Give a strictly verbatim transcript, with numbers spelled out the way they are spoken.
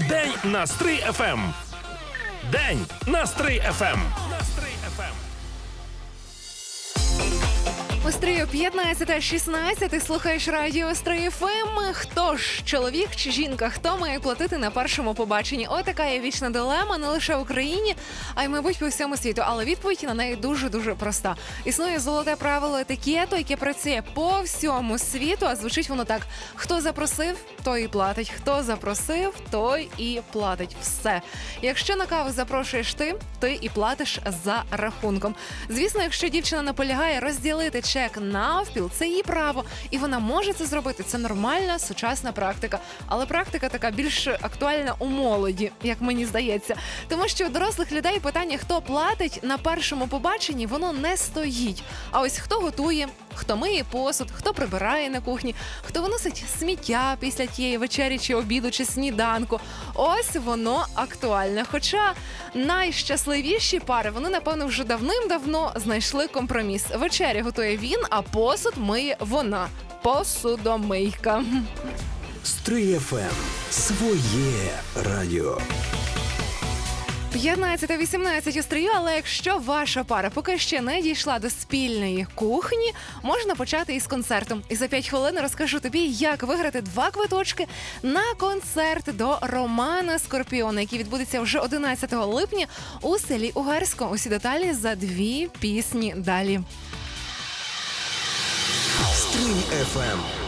День на Стрий еф ем. День на Стрий еф ем. У Стрию п'ятнадцята шістнадцять, ти слухаєш радіо Стрий еф ем. Хто ж, чоловік чи жінка, хто має платити на першому побаченні? Ось така є вічна дилема не лише в Україні, а й, мабуть, по всьому світу. Але відповідь на неї дуже-дуже проста. Існує золоте правило етикету, яке працює по всьому світу, а звучить воно так. Хто запросив, той і платить. Хто запросив, той і платить. Все. Якщо на каву запрошуєш ти, ти і платиш за рахунком. Звісно, якщо дівчина наполягає розділити чек навпіл, це її право, і вона може це зробити. Це нормальна сучасна практика. Але практика така більш актуальна у молоді, як мені здається. Тому що у дорослих людей питання, хто платить на першому побаченні, воно не стоїть. А ось хто готує, хто миє посуд, хто прибирає на кухні, хто виносить сміття після тієї вечері чи обіду чи сніданку. Ось воно актуальне. Хоча найщасливіші пари, вони, напевно, вже давним-давно знайшли компроміс. Вечеря готує він, а посуд миє вона. Посудомийка. Стрий еф ем. Своє радіо. п'ятнадцята вісімнадцять у Стрию, але якщо ваша пара поки ще не дійшла до спільної кухні, можна почати із концерту. І за п'ять хвилин розкажу тобі, як виграти два квиточки на концерт до Романа Скорпіона, який відбудеться вже одинадцятого липня у селі Угарську. Усі деталі за дві пісні далі. Стрий еф ем.